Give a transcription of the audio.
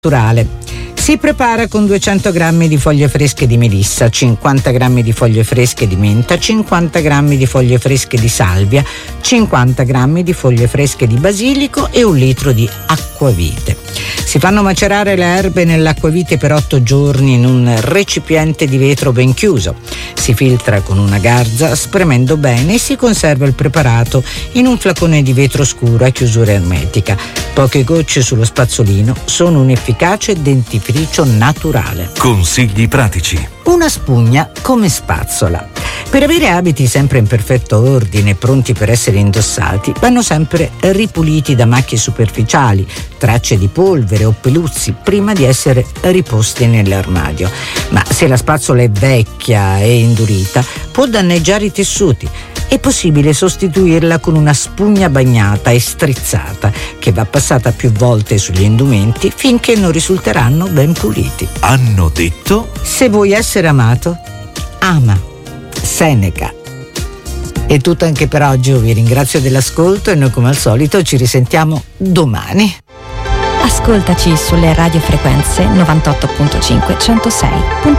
naturale. Si prepara con 200 grammi di foglie fresche di melissa, 50 grammi di foglie fresche di menta, 50 grammi di foglie fresche di salvia, 50 grammi di foglie fresche di basilico e 1 litro di acquavite. Si fanno macerare le erbe nell'acquavite per 8 giorni in un recipiente di vetro ben chiuso. Si filtra con una garza spremendo bene e si conserva il preparato in un flacone di vetro scuro a chiusura ermetica. Poche gocce sullo spazzolino sono un efficace dentifricio naturale. Consigli pratici. Una spugna come spazzola. Per avere abiti sempre in perfetto ordine, pronti per essere indossati, vanno sempre ripuliti da macchie superficiali, tracce di polvere o peluzzi prima di essere riposti nell'armadio. Ma se la spazzola è vecchia e indurita, può danneggiare i tessuti. È possibile sostituirla con una spugna bagnata e strizzata che va passata più volte sugli indumenti finché non risulteranno ben puliti. Hanno detto? Se vuoi essere amato, ama. Seneca. È tutto anche per oggi, io vi ringrazio dell'ascolto e noi come al solito ci risentiamo domani. Ascoltaci sulle radiofrequenze 98.5 106.8.